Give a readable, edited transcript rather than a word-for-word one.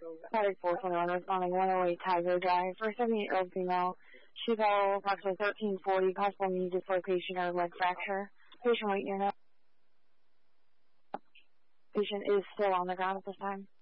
Static 421 responding 108 Tiger Drive for 78-year-old female. She fell approximately 1340, possible knee dislocation or leg fracture. Patient wait unit. Patient is still on the ground at this time.